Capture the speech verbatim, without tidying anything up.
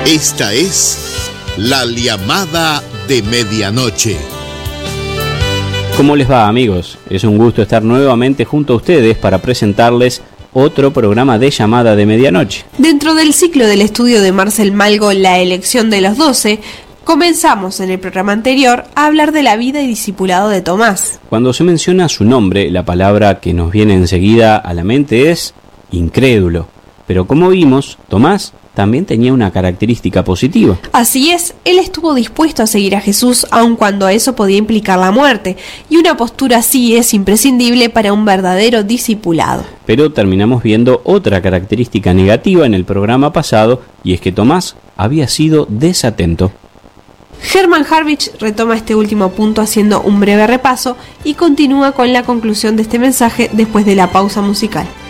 Esta es La Llamada de Medianoche. ¿Cómo les va, amigos? Es un gusto estar nuevamente junto a ustedes para presentarles otro programa de Llamada de Medianoche. Dentro del ciclo del estudio de Marcel Malgo, La elección de los doce, comenzamos en el programa anterior a hablar de la vida y discipulado de Tomás. Cuando se menciona su nombre, la palabra que nos viene enseguida a la mente es incrédulo. Pero como vimos, Tomás también tenía una característica positiva. Así es, él estuvo dispuesto a seguir a Jesús aun cuando eso podía implicar la muerte, y una postura así es imprescindible para un verdadero discipulado. Pero terminamos viendo otra característica negativa en el programa pasado, y es que Tomás había sido desatento. Hermann Harvich retoma este último punto haciendo un breve repaso y continúa con la conclusión de este mensaje después de la pausa musical.